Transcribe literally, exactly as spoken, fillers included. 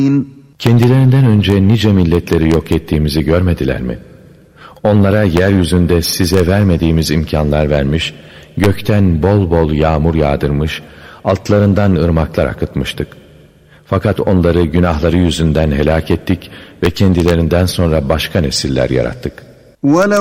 Kendilerinden önce nice milletleri yok ettiğimizi görmediler mi? Onlara yeryüzünde size vermediğimiz imkanlar vermiş, gökten bol bol yağmur yağdırmış, altlarından ırmaklar akıtmıştık. Fakat onları günahları yüzünden helak ettik ve kendilerinden sonra başka nesiller yarattık.